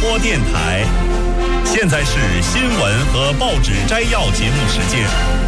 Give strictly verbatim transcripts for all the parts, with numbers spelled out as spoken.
播电台。现在是新闻和报纸摘要节目时间。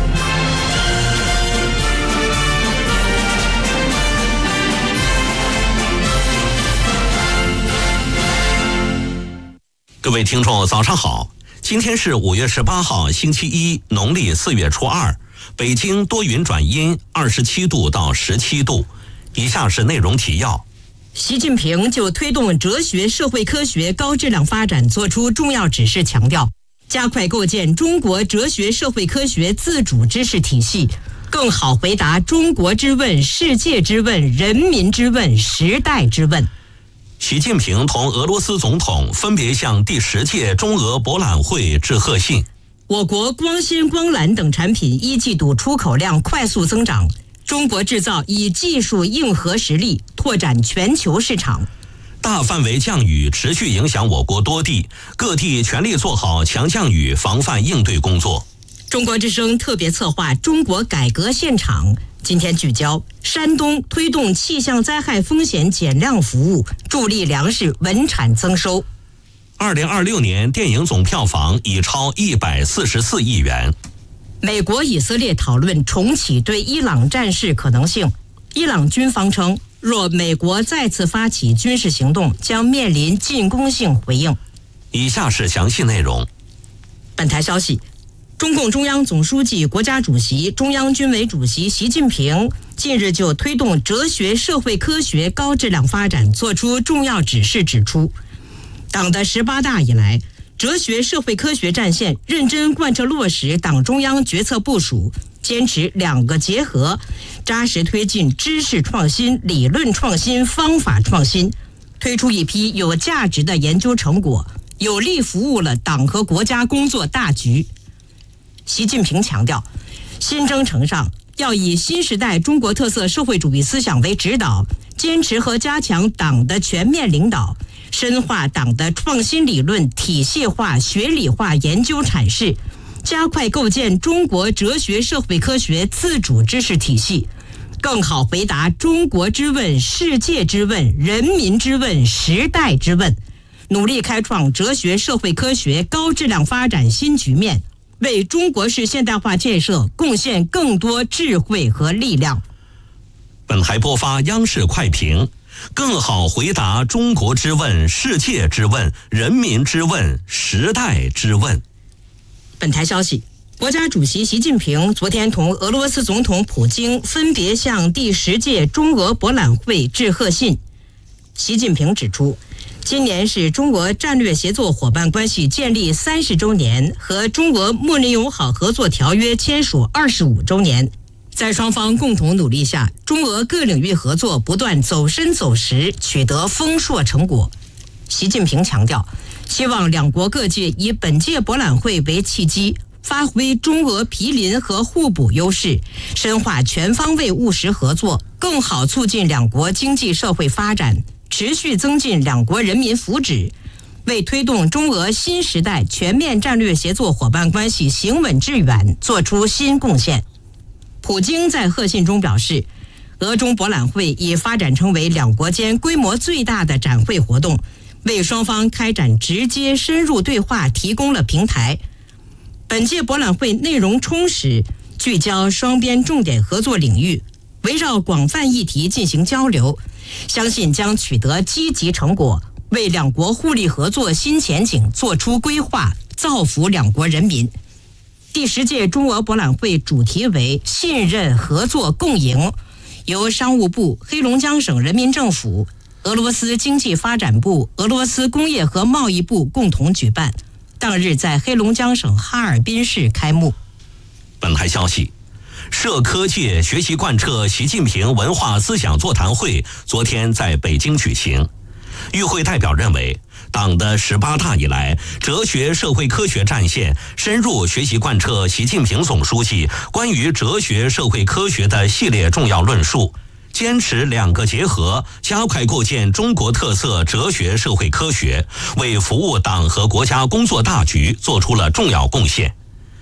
各位听众早上好，今天是五月十八号星期一，农历四月初二，北京多云转阴，二十七度到十七度。以下是内容提要。 习近平就推动哲学社会科学高质量发展作出重要指示，强调加快构建中国哲学社会科学自主知识体系，更好回答中国之问、世界之问、人民之问、时代之问。 习近平同俄罗斯总统分别向第十届中俄博览会致贺信。 我国光纤、光缆等产品一季度出口量快速增长，中国制造以技术硬核实力拓展全球市场。 大范围降雨持续影响我国多地，各地全力做好强降雨防范应对工作。 中国之声特别策划中国改革现场，今天聚焦山东推动气象灾害风险减量服务，助力粮食稳产增收。 二零二六年电影总票房已超一百四十四亿元。 美国、以色列讨论重启对伊朗战事可能性。伊朗军方称，若美国再次发起军事行动，将面临进攻性回应。 以下是详细内容。 本台消息，中共中央总书记、国家主席、中央军委主席习近平近日就推动哲学社会科学高质量发展作出重要指示，指出，党的十八大以来，哲学社会科学战线认真贯彻落实党中央决策部署，坚持两个结合，扎实推进知识创新、理论创新、方法创新，推出一批有价值的研究成果，有力服务了党和国家工作大局。习近平强调，新征程上要以新时代中国特色社会主义思想为指导，坚持和加强党的全面领导，深化党的创新理论体系化、学理化研究阐释，加快构建中国哲学社会科学自主知识体系，更好回答中国之问、世界之问、人民之问、时代之问，努力开创哲学社会科学高质量发展新局面，为中国式现代化建设贡献更多智慧和力量。 本台播发央视快评，更好回答中国之问、世界之问、人民之问、时代之问。 本台消息，国家主席习近平昨天同俄罗斯总统普京分别向第十届中俄博览会致贺信。习近平指出，今年是中俄战略协作伙伴关系建立三十周年和中俄睦邻友好合作条约签署二十五周年，在双方共同努力下，中俄各领域合作不断走深走实，取得丰硕成果。习近平强调，希望两国各界以本届博览会为契机，发挥中俄毗邻和互补优势，深化全方位务实合作，更好促进两国经济社会发展，持续增进两国人民福祉，为推动中俄新时代全面战略协作伙伴关系行稳致远做出新贡献。普京在贺信中表示，俄中博览会已发展成为两国间规模最大的展会活动，为双方开展直接深入对话提供了平台。本届博览会内容充实，聚焦双边重点合作领域，围绕广泛议题进行交流，相信将取得积极成果，为两国互利合作新前景做出规划，造福两国人民。第十届中俄博览会主题为信任、合作、共赢，由商务部、黑龙江省人民政府、俄罗斯经济发展部、俄罗斯工业和贸易部共同举办，当日在黑龙江省哈尔滨市开幕。 本台消息，社科界学习贯彻习近平文化思想座谈会昨天在北京举行。与会代表认为，党的十八大以来，哲学社会科学战线深入学习贯彻习近平总书记关于哲学社会科学的系列重要论述，坚持两个结合，加快构建中国特色哲学社会科学，为服务党和国家工作大局做出了重要贡献。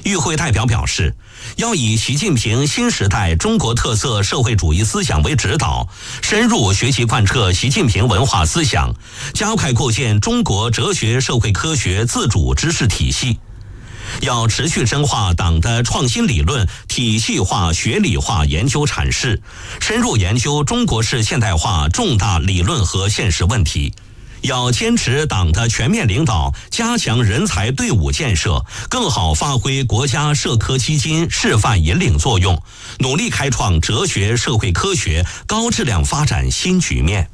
与会代表表示，要以习近平新时代中国特色社会主义思想为指导，深入学习贯彻习近平文化思想，加快构建中国哲学社会科学自主知识体系。要持续深化党的创新理论体系化学理化研究阐释，深入研究中国式现代化重大理论和现实问题。要坚持党的全面领导，加强人才队伍建设，更好发挥国家社科基金示范引领作用，努力开创哲学社会科学高质量发展新局面。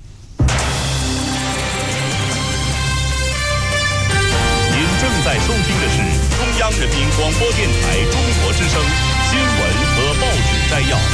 您正在收听的是中央人民广播电台中国之声新闻和报纸摘要。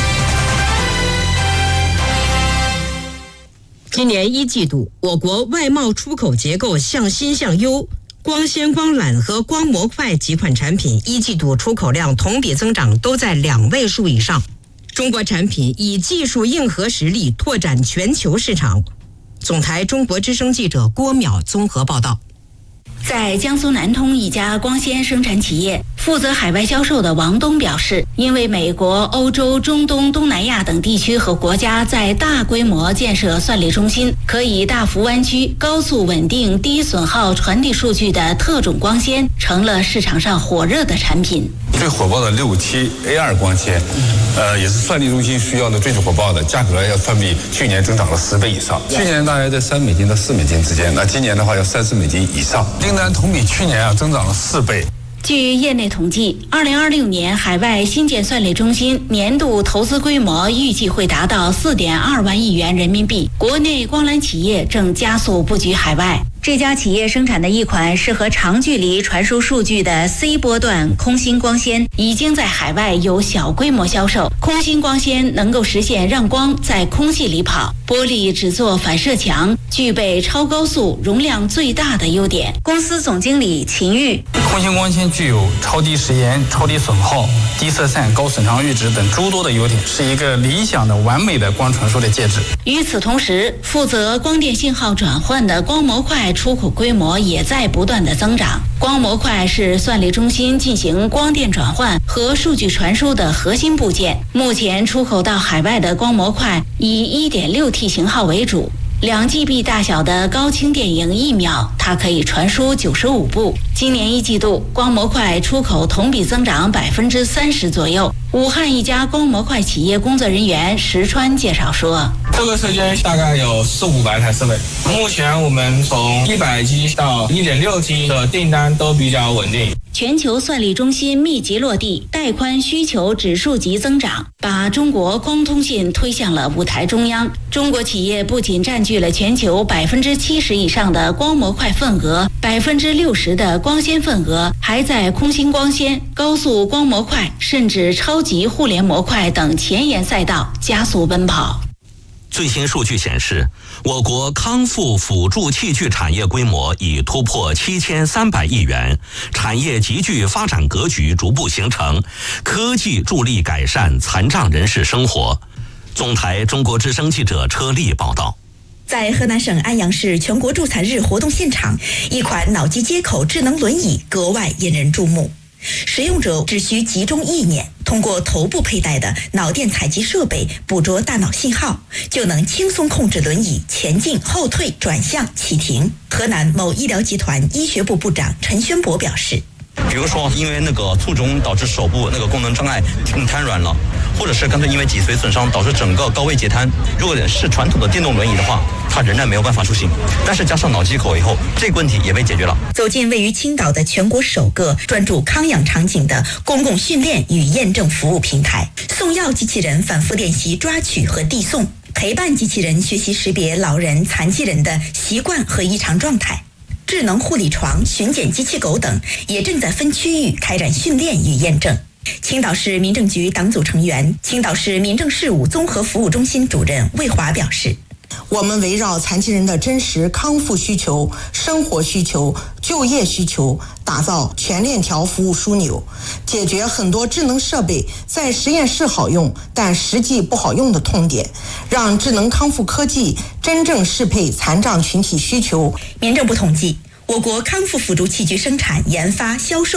今年一季度，我国外贸出口结构向新向优，光纤、光缆和光模块几款产品一季度出口量同比增长都在两位数以上。中国产品以技术硬核实力拓展全球市场。总台中国之声记者郭淼综合报道。 在江苏南通一家光纤生产企业，负责海外销售的王东表示，因为美国、欧洲、中东、东南亚等地区和国家在大规模建设算力中心，可以大幅弯曲、高速稳定、低损耗传递数据的特种光纤成了市场上火热的产品。 最火爆的六七 A 二 光纤，呃，也是算力中心需要的最火爆的，价格要算比去年增长了十倍以上。去年大约在三美金到四美金之间，那今年的话要三十美金以上。订单同比去年啊增长了四倍。 据业内统计，二零二六年海外新建算力中心年度投资规模预计会达到四点二万亿元人民币。国内光缆企业正加速布局海外。这家企业生产的一款适合长距离传输数据的 C 波段空心光纤，已经在海外有小规模销售。空心光纤能够实现让光在空气里跑，玻璃只做反射墙，具备超高速、容量最大的优点。公司总经理秦玉： 空心光纤具有超低时延、超低损耗、低色散、高损伤阈值等诸多的优点，是一个理想的完美的光传输的介质。 与此同时，负责光电信号转换的光模块出口规模也在不断的增长。光模块是算力中心进行光电转换和数据传输的核心部件。目前出口到海外的光模块以 一点六 T 型号为主，两 G B 大小的高清电影一秒，它可以传输九十五部。今年一季度，光模块出口同比增长百分之三十左右。武汉一家光模块企业工作人员石川介绍说， 这个时间大概有四五百台设备，目前我们从一百 G 到 一点六 T 的订单都比较稳定。 全球算力中心密集落地，带宽需求指数级增长，把中国光通信推向了舞台中央。中国企业不仅占据了全球百分之七十以上的光模块份额，百分之六十的光纤份额，还在空心光纤、高速光模块，甚至超级互联模块等前沿赛道加速奔跑。 最新数据显示，我国康复辅助器具产业规模已突破七千三百亿元，产业集聚发展格局逐步形成，科技助力改善残障人士生活。总台中国之声记者车丽报道。 在河南省安阳市全国助残日活动现场，一款脑机接口智能轮椅格外引人注目。使用者只需集中意念，通过头部佩戴的脑电采集设备捕捉大脑信号，就能轻松控制轮椅前进、后退、转向、启停。河南某医疗集团医学部部长陈宣博表示， 比如说因为那个卒中导致手部那个功能障碍更瘫软了，或者是干脆因为脊髓损伤导致整个高位截瘫。如果是传统的电动轮椅的话，它仍然没有办法出行，但是加上脑机口以后，这个问题也被解决了。 走进位于青岛的全国首个专注康养场景的公共训练与验证服务平台，送药机器人反复练习抓取和递送，陪伴机器人学习识别老人、残疾人的习惯和异常状态。智能护理床、巡检机器狗等也正在分区域开展训练与验证。青岛市民政局党组成员、青岛市民政事务综合服务中心主任魏华表示， 我们围绕残疾人的真实康复需求、生活需求、就业需求，打造全链条服务枢纽，解决很多智能设备在实验室好用，但实际不好用的痛点，让智能康复科技真正适配残障群体需求。 民政部统计，我国康复辅助器具生产、研发、销售、配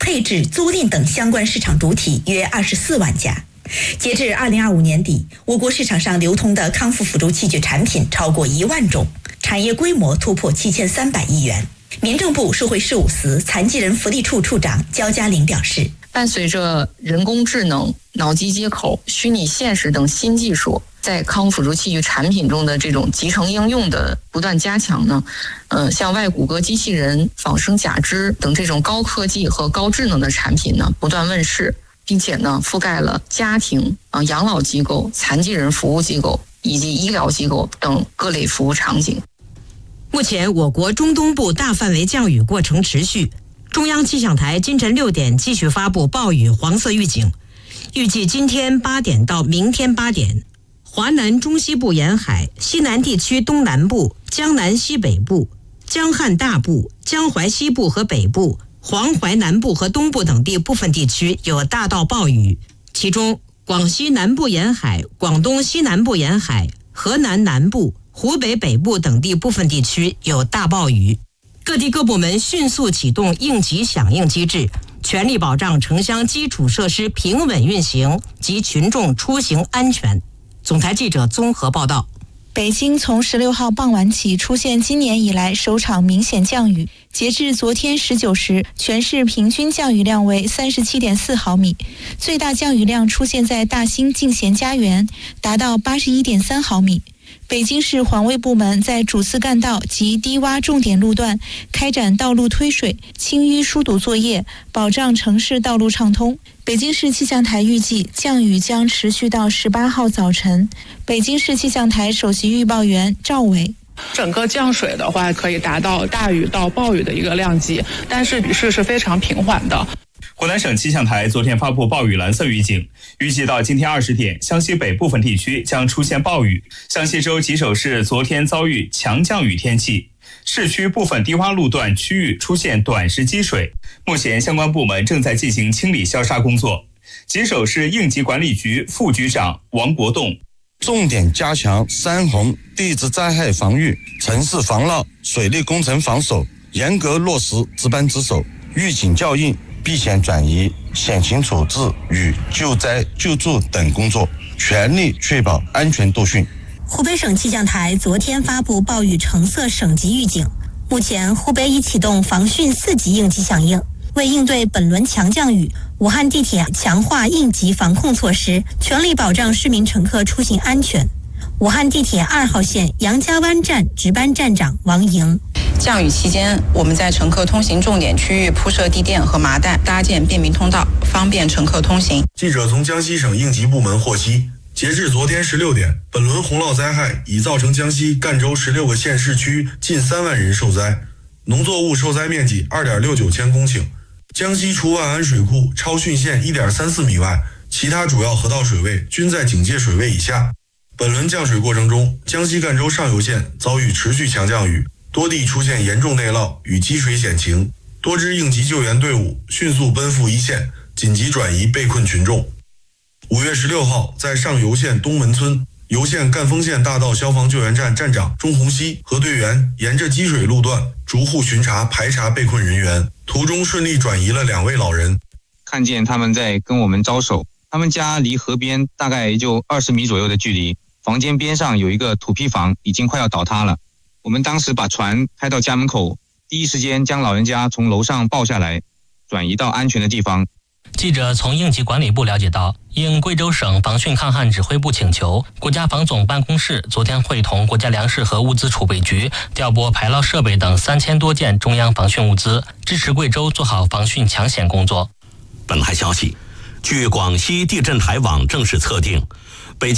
配置、租赁等相关市场主体约二十四万家。截至二零二五年底，我国市场上流通的康复辅助器具产品超过一万种，产业规模突破七千三百亿元。民政部社会事务司残疾人福利处处长焦嘉玲表示， 伴随着人工智能、脑机接口、虚拟现实等新技术在康复辅助器具产品中的这种集成应用的不断加强呢，呃，像外骨骼机器人、仿生假肢等这种高科技和高智能的产品呢不断问世，并且呢覆盖了家庭、啊养老机构、残疾人服务机构以及医疗机构等各类服务场景。 目前，我国中东部大范围降雨过程持续。中央气象台今晨六点继续发布暴雨黄色预警，预计今天八点到明天八点，华南中西部沿海、西南地区东南部、江南西北部、江汉大部、江淮西部和北部、黄淮南部和东部等地部分地区有大到暴雨，其中广西南部沿海、广东西南部沿海、河南南部、湖北北部等地部分地区有大暴雨。各地各部门迅速启动应急响应机制，全力保障城乡基础设施平稳运行及群众出行安全。总台记者综合报道。 北京从十六号傍晚起出现今年以来首场明显降雨，截至昨天十九时，全市平均降雨量为 三十七点四毫米，最大降雨量出现在大兴静贤家园，达到 八十一点三毫米。北京市环卫部门在主次干道及低洼重点路段开展道路推水、清淤疏堵作业，保障城市道路畅通。北京市气象台预计降雨将持续到十八号早晨。北京市气象台首席预报员赵伟， 整个降水的话可以达到大雨到暴雨的一个量级，但是雨势是非常平缓的。 湖南省气象台昨天发布暴雨蓝色预警，预计到今天二十点，湘西北部分地区将出现暴雨。湘西州吉首市昨天遭遇强降雨天气，市区部分低洼路段区域出现短时积水，目前相关部门正在进行清理消杀工作。吉首市应急管理局副局长王国栋， 重点加强山洪地质灾害防御、城市防涝、水利工程防守，严格落实值班值守、预警校应、避险转移、险情处置与救灾救助等工作，全力确保安全度汛。 湖北省气象台昨天发布暴雨橙色省级预警，目前湖北已启动防汛四级应急响应。为应对本轮强降雨，武汉地铁强化应急防控措施，全力保障市民乘客出行安全。武汉地铁二号线杨家湾站值班站长王莹， 降雨期间，我们在乘客通行重点区域铺设地垫和麻袋，搭建便民通道，方便乘客通行。 记者从江西省应急部门获悉，截至昨天十六点，本轮洪涝灾害已造成江西赣州十六个县市区近三万人受灾，农作物受灾面积二点六九千公顷。江西除万安水库超汛线一点三四米外，其他主要河道水位均在警戒水位以下。本轮降水过程中，江西赣州上游县遭遇持续强降雨，多地出现严重内涝与积水险情，多支应急救援队伍迅速奔赴一线，紧急转移被困群众。五月十六号，在上游县东门村，油县赣丰县大道消防救援站站长钟洪熙和队员沿着积水路段逐户巡查排查被困人员，途中顺利转移了两位老人。 看见他们在跟我们招手，他们家离河边大概就二十米左右的距离，房间边上有一个土坯房，已经快要倒塌了。我们当时把船开到家门口，第一时间将老人家从楼上抱下来，转移到安全的地方。 记者从应急管理部了解到，应贵州省防汛抗旱指挥部请求，国家防总办公室昨天会同国家粮食和物资储备局调拨排涝设备等三千多件中央防汛物资，支持贵州做好防汛抢险工作。 本台消息，据广西地震台网正式测定，